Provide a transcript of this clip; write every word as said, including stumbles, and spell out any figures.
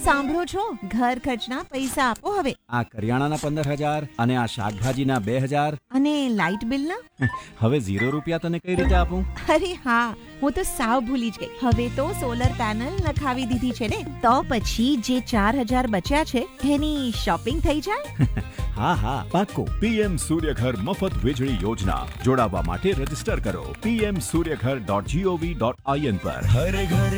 સાંભળો છો, ઘર ખર્ચના પૈસા આપો હવે. આ કરિયાણાના પંદર હજાર અને આ શાકભાજીના બે હજાર અને લાઇટ બિલના? હવે ઝીરો રૂપિયા તને કઈ રીતે આપું? અરે હા, હું તો સાવ ભૂલી જ ગઈ. હવે તો સોલર પેનલ નખાવી દીધી છે ને, તો પછી જે ચાર હજાર બચ્યા છે એની શોપિંગ થઈ જાય. હા હા પાક્કો. પીએમ સૂર્યઘર મફત વીજળી યોજના. જોડાવા માટે રજીસ્ટર કરો PM Suryaghar dot GOV dot IN પર. હર ઘર